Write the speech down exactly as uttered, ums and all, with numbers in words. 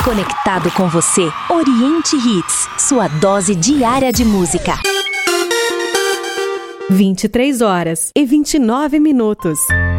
Conectado com você, Oriente Hits, sua dose diária de música. vinte e três horas e vinte e nove minutos.